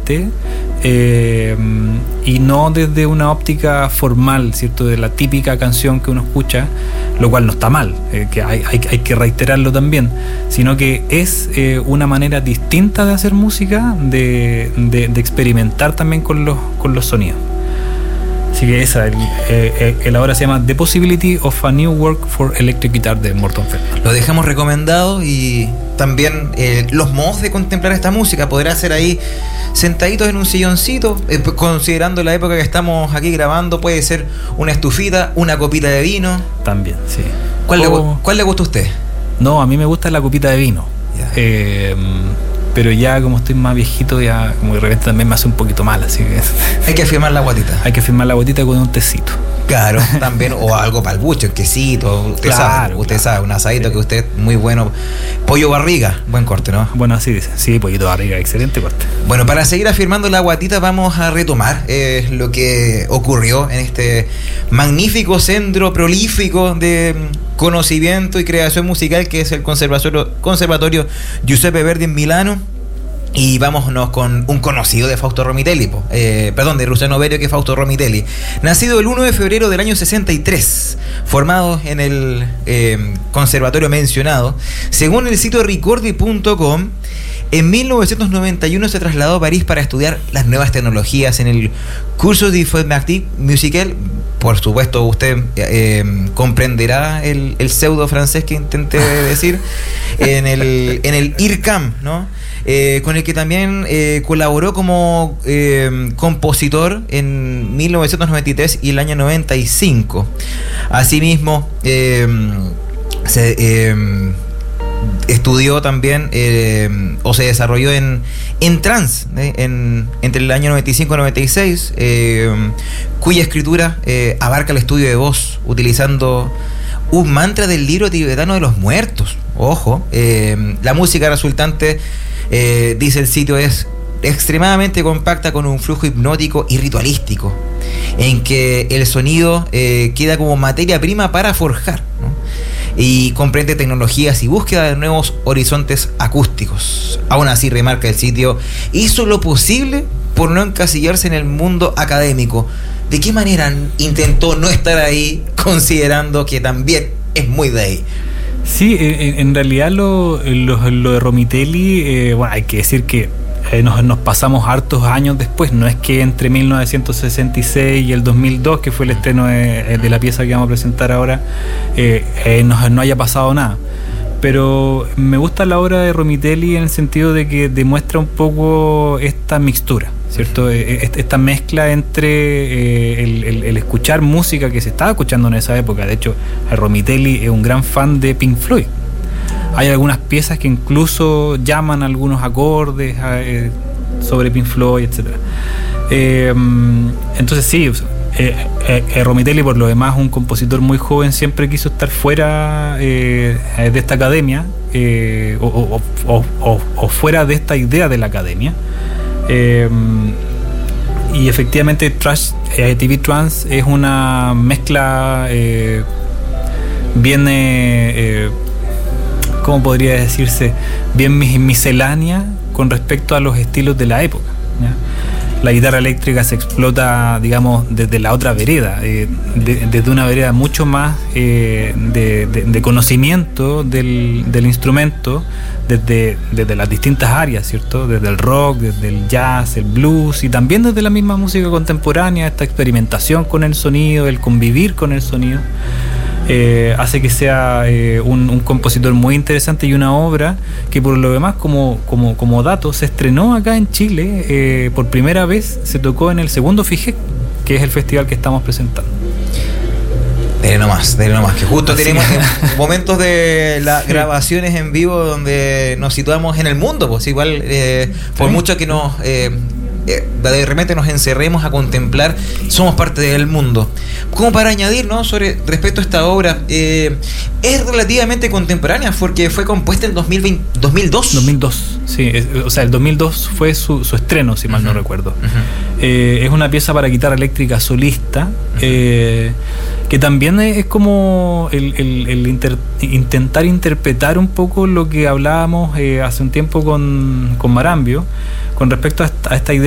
arte, y no desde una óptica formal, ¿cierto? De la típica canción que uno escucha, lo cual no está mal, que hay que reiterarlo también, sino que es una manera distinta de hacer música, de experimentar también con los sonidos. Así que el ahora se llama The Possibility of a New Work for Electric Guitar de Morton Feldman. Lo dejamos recomendado, y también los modos de contemplar esta música. Podrá ser ahí sentaditos en un silloncito, considerando la época que estamos aquí grabando, puede ser una estufita, una copita de vino. También, sí. ¿Cuál le gusta a usted? No, a mí me gusta la copita de vino. Yeah. Pero ya como estoy más viejito, ya como de repente también me hace un poquito mal, así que... Hay que firmar la guatita. Hay que firmar la guatita con un tecito. Claro, también, o algo para el bucho, un quesito, usted sabe, un asadito, sí, que usted muy bueno. Pollo barriga, buen corte, ¿no? Bueno, así dice, sí, pollito barriga, excelente corte. Bueno, para seguir afirmando la guatita, vamos a retomar lo que ocurrió en este magnífico centro prolífico de conocimiento y creación musical que es el Conservatorio Giuseppe Verdi en Milano. Y vámonos con un conocido de Fausto Romitelli, de Luciano Berio, que es Fausto Romitelli. Nacido el 1 de febrero del año 63, formado en el conservatorio mencionado. Según el sitio ricordi.com, en 1991 se trasladó a París para estudiar las nuevas tecnologías en el curso de Informatique Musical. Por supuesto, usted comprenderá el pseudo francés que intenté decir, en el IRCAM, ¿no? Con el que también colaboró como compositor en 1993 y el año 95. Asimismo, estudió también o se desarrolló en trance entre el año 95 y 96, cuya escritura abarca el estudio de voz utilizando un mantra del libro tibetano de los muertos. Ojo, la música resultante, dice el sitio, es extremadamente compacta, con un flujo hipnótico y ritualístico, en que el sonido queda como materia prima para forjar, ¿no? Y comprende tecnologías y búsqueda de nuevos horizontes acústicos. Aún así, remarca el sitio, hizo lo posible por no encasillarse en el mundo académico. ¿De qué manera intentó no estar ahí, considerando que también es muy de ahí? Sí, en realidad lo de Romitelli, hay que decir que nos pasamos hartos años después. No es que entre 1966 y el 2002, que fue el estreno de la pieza que vamos a presentar ahora, no haya pasado nada. Pero me gusta la obra de Romitelli en el sentido de que demuestra un poco esta mixtura, ¿cierto? Esta mezcla entre el escuchar música que se estaba escuchando en esa época. De hecho, Romitelli es un gran fan de Pink Floyd. Hay algunas piezas que incluso llaman algunos acordes sobre Pink Floyd, etc. Entonces sí, Romitelli, por lo demás, un compositor muy joven, siempre quiso estar fuera de esta academia, o fuera de esta idea de la academia. Y efectivamente TV Trance es una mezcla bien... ¿cómo podría decirse? Bien miscelánea con respecto a los estilos de la época, ¿ya? La guitarra eléctrica se explota, digamos, desde la otra vereda, desde una vereda mucho más de conocimiento del instrumento, desde las distintas áreas, ¿cierto? Desde el rock, desde el jazz, el blues, y también desde la misma música contemporánea. Esta experimentación con el sonido, el convivir con el sonido, hace que sea un compositor muy interesante, y una obra que, por lo demás, como dato, se estrenó acá en Chile por primera vez, se tocó en el segundo FIGEC, que es el festival que estamos presentando. Dele nomás, que justo tenemos momentos de las grabaciones en vivo donde nos situamos en el mundo, pues igual, por mucho que nos... de repente nos encerremos a contemplar, somos parte del mundo. Como para añadir, ¿no?, respecto a esta obra, es relativamente contemporánea, porque fue compuesta en 2002, sí, o sea, el 2002 fue su estreno, si mal no recuerdo. Es una pieza para guitarra eléctrica solista, que también es como el intentar interpretar un poco lo que hablábamos hace un tiempo con Marambio, con respecto a esta idea